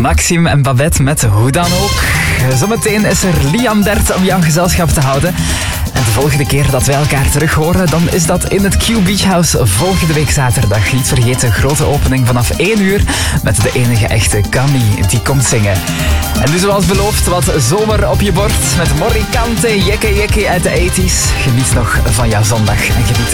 Maxime en Babette met Hoe dan ook. Zometeen is er Liam Dert om jouw gezelschap te houden. En de volgende keer dat wij elkaar terug horen, dan is dat in het Q Beach House volgende week zaterdag. Niet vergeten, grote opening vanaf 1 uur met de enige echte Camille die komt zingen. En nu zoals beloofd, wat zomer op je bord met Morricante, Jekke Jekke uit de 80's. Geniet nog van jouw zondag en geniet